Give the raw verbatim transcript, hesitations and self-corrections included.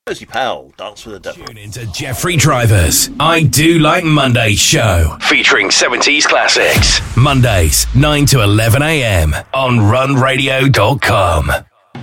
Rosie Powell, Dance with the Devil. Tune into Jeffrey Driver's I Do Like Mondays show, featuring seventies classics. Mondays, nine to eleven a.m. on run radio dot com.